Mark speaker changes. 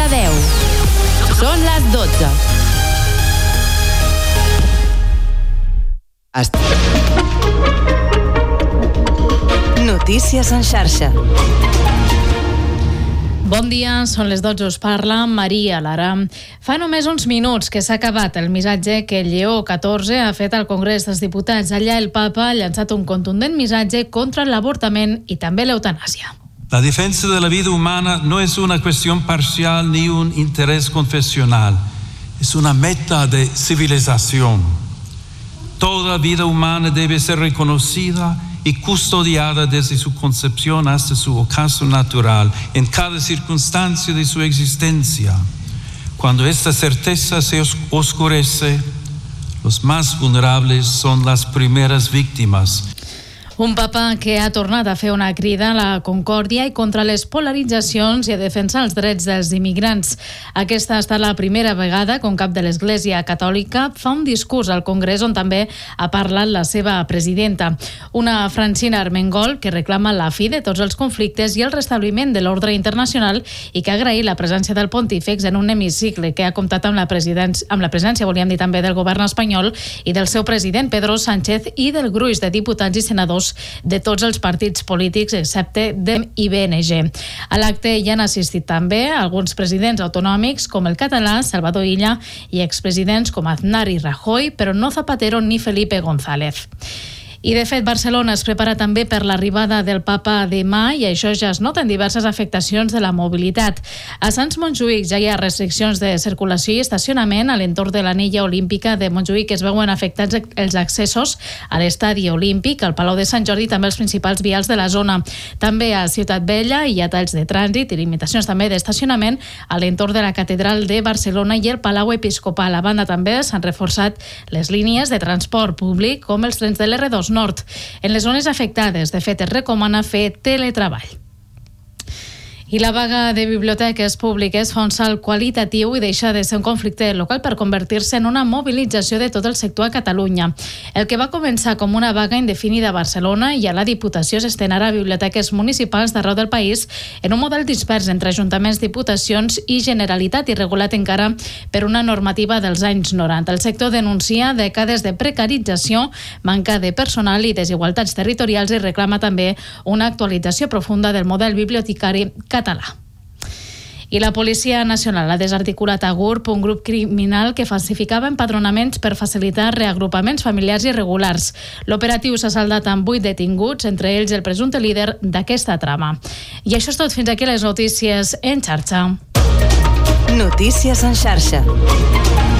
Speaker 1: Cardedeu. Són les 12.
Speaker 2: Notícies en xarxa.
Speaker 3: Bon dia, són les 12, us parla Maria Lara. Fa només uns minuts que s'ha acabat el missatge que Lleó XIV ha fet al Congrés dels Diputats. Allà el papa ha llançat un contundent missatge contra l'avortament i també l'eutanàsia.
Speaker 4: La defensa de la vida humana no es una cuestión parcial ni un interés confesional, es una meta de civilización. Toda vida humana debe ser reconocida y custodiada desde su concepción hasta su ocaso natural, en cada circunstancia de su existencia. Cuando esta certeza se oscurece, los más vulnerables son las primeras víctimas.
Speaker 3: Un papa que ha tornat a fer una crida a la concòrdia i contra les polaritzacions i a defensar els drets dels immigrants. Aquesta ha estat la primera vegada que un cap de l'Església Catòlica fa un discurs al Congrés on també ha parlat la seva presidenta. Una Francina Armengol que reclama la fi de tots els conflictes i el restabliment de l'ordre internacional i que ha agraït la presència del pontífex en un hemicicle que ha comptat amb la presència, volíem dir també, del govern espanyol i del seu president Pedro Sánchez i del gruix de diputats i senadors de tots els partits polítics excepte DEM i BNG. A l'acte hi han assistit també alguns presidents autonòmics com el català Salvador Illa i expresidents com Aznar i Rajoy, però no Zapatero ni Felipe González. I de fet Barcelona es prepara també per l'arribada del papa demà i això ja es nota en diverses afectacions de la mobilitat. A Sants Montjuïc ja hi ha restriccions de circulació i estacionament a l'entorn de l'anella olímpica de Montjuïc, es veuen afectats els accessos a l'estadi olímpic, al Palau de Sant Jordi i també els principals vials de la zona. També a Ciutat Vella hi ha talls de trànsit i limitacions també d'estacionament a l'entorn de la Catedral de Barcelona i el Palau Episcopal. A banda també s'han reforçat les línies de transport públic com els trens de l'R2 Nord. En les zones afectades, de fet, es recomana fer teletreball. I la vaga de biblioteques públiques fa un salt qualitatiu i deixa de ser un conflicte local per convertir-se en una mobilització de tot el sector a Catalunya. El que va començar com una vaga indefinida a Barcelona i a la Diputació s'estén ara a biblioteques municipals d'arreu del país en un model dispers entre ajuntaments, diputacions i Generalitat i regulat encara per una normativa dels anys 90. El sector denuncia dècades de precarització, manca de personal i desigualtats territorials i reclama també una actualització profunda del model bibliotecari català. I la Policia Nacional ha desarticulat a Gurb un grup criminal que falsificava empadronaments per facilitar reagrupaments familiars irregulars. L'operatiu s'ha saldat amb 8 detinguts, entre ells el presumpte líder d'aquesta trama. I això és tot, fins aquí les notícies en xarxa.
Speaker 2: Notícies en xarxa.